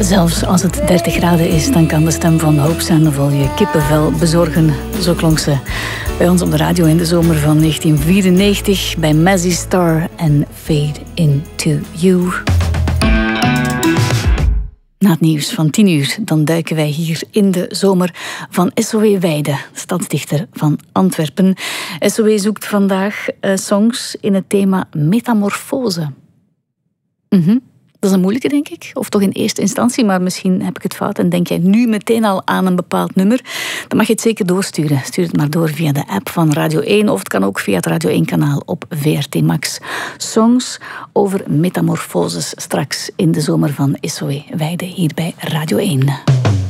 Zelfs als het 30 graden is, dan kan de stem van Hope Sandoval je kippenvel bezorgen. Zo klonk ze bij ons op de radio in de zomer van 1994 bij Mazzy Star en Fade Into You. Na het nieuws van 10 uur, dan duiken wij hier in de zomer van SOE Weide, stadsdichter van Antwerpen. SOE zoekt vandaag songs in het thema metamorfose. Dat is een moeilijke, denk ik. Of toch in eerste instantie, maar misschien heb ik het fout en denk jij nu meteen al aan een bepaald nummer. Dan mag je het zeker doorsturen. Stuur het maar door via de app van Radio 1 of het kan ook via het Radio 1-kanaal op VRT Max. Songs over metamorfoses straks in de zomer van SOE Weide hier bij Radio 1.